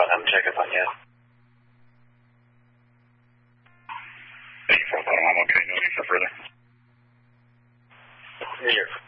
I'm checking on you. Thank you for the bottom. I'm okay. No need for further. You're